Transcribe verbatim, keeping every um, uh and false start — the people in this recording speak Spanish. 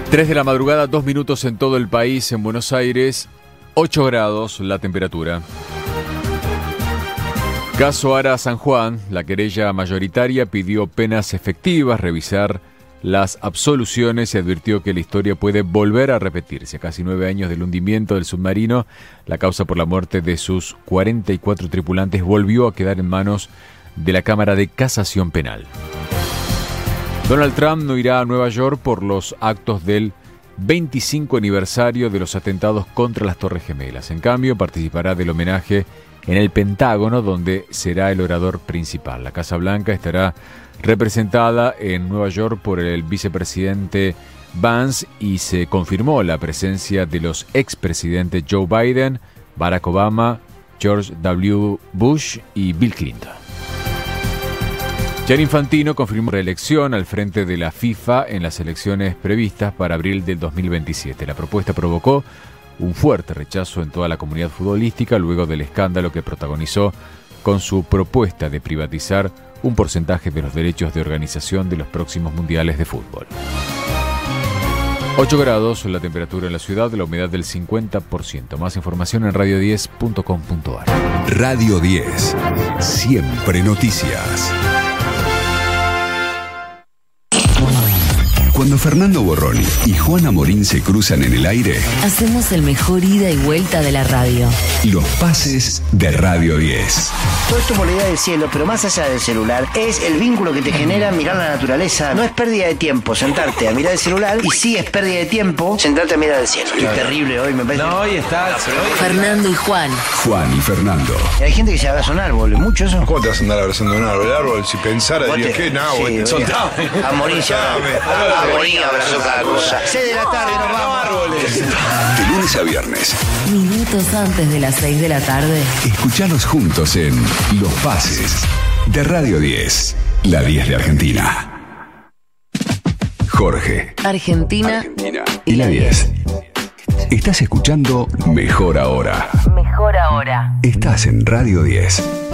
tres de la madrugada, dos minutos en todo el país. En Buenos Aires, ocho grados la temperatura. Caso Ara San Juan, la querella mayoritaria pidió penas efectivas, revisar las absoluciones y advirtió que la historia puede volver a repetirse. A casi nueve años del hundimiento del submarino, la causa por la muerte de sus cuarenta y cuatro tripulantes volvió a quedar en manos de la Cámara de Casación Penal. Donald Trump no irá a Nueva York por los actos del veinticinco aniversario de los atentados contra las Torres Gemelas. En cambio, participará del homenaje en el Pentágono, donde será el orador principal. La Casa Blanca estará representada en Nueva York por el vicepresidente Vance y se confirmó la presencia de los expresidentes Joe Biden, Barack Obama, George W. Bush y Bill Clinton. Gianni Infantino confirmó reelección al frente de la FIFA en las elecciones previstas para abril del dos mil veintisiete. La propuesta provocó un fuerte rechazo en toda la comunidad futbolística luego del escándalo que protagonizó con su propuesta de privatizar un porcentaje de los derechos de organización de los próximos mundiales de fútbol. ocho grados la temperatura en la ciudad, la humedad del cincuenta por ciento. Más información en radio diez punto com punto a r. Radio diez, siempre noticias. Cuando Fernando Borroni y Juana Morín se cruzan en el aire, hacemos el mejor ida y vuelta de la radio. Los pases de Radio diez. Todo esto por la idea del cielo, pero más allá del celular, es el vínculo que te genera mirar la naturaleza. No es pérdida de tiempo sentarte a mirar el celular, y sí es pérdida de tiempo sentarte a mirar el cielo. Estoy claro. Terrible hoy, me parece. No, hoy está. Hoy... Fernando y Juan. Juan y Fernando. Hay gente que se abraza un árbol, ¿mucho eso? ¿Cómo te vas a andar abrazando un árbol? El árbol, si pensara, diría, ¿qué? No, sí, güey, soltame. A morir ya. A morir abrazó cada cosa. seis de la tarde nos vamos. Árboles. De lunes a viernes. Minutos antes de las seis de la tarde. Escuchalos juntos en Los Pases de Radio diez. La diez de Argentina. Jorge. Argentina. Argentina. Y la diez. Estás escuchando Mejor Ahora. Mejor Ahora. Estás en Radio diez.